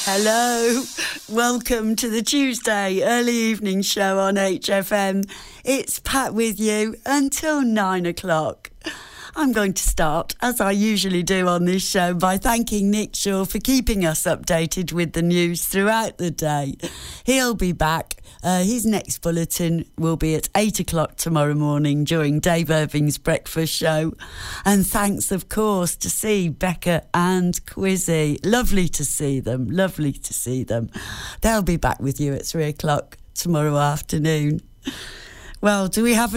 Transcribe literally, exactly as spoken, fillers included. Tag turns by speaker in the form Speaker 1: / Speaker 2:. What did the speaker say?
Speaker 1: Hello, welcome to the Tuesday early evening show on H F M. It's Pat with you until nine o'clock. I'm going to start, as I usually do on this show, by thanking Nick Shaw for keeping us updated with the news throughout the day. He'll be back. Uh, his next bulletin will be at eight o'clock tomorrow morning during Dave Irving's breakfast show. And thanks, of course, to see Becca and Quizzy. Lovely to see them, lovely to see them. They'll be back with you at three o'clock tomorrow afternoon. Well, do we have